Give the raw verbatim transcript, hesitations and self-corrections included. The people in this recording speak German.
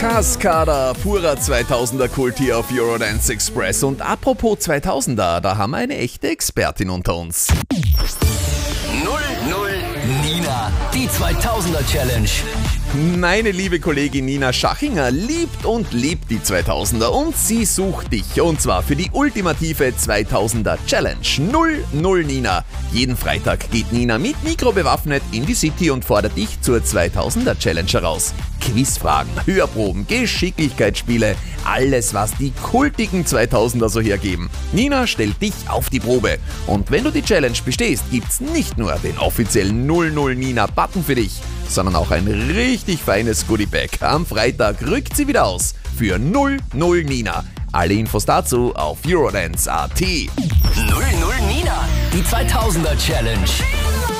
Cascada, purer zweitausender Kult hier auf Eurodance Express. Und apropos zweitausender, da haben wir eine echte Expertin unter uns. null null Nina, die zweitausender Challenge. Meine liebe Kollegin Nina Schachinger liebt und liebt die zweitausender und sie sucht dich. Und zwar für die ultimative zweitausender Challenge. null null Nina. Jeden Freitag geht Nina mit Mikro bewaffnet in die City und fordert dich zur zweitausender Challenge heraus. Quizfragen, Hörproben, Geschicklichkeitsspiele, alles was die kultigen zweitausender so hergeben. Nina stellt dich auf die Probe. Und wenn du die Challenge bestehst, gibt's nicht nur den offiziellen null null Nina Button für dich, sondern auch ein richtig feines Goodiebag. Am Freitag rückt sie wieder aus für null null Nina. Alle Infos dazu auf Eurodance Punkt at. null null Nina, die zweitausender Challenge.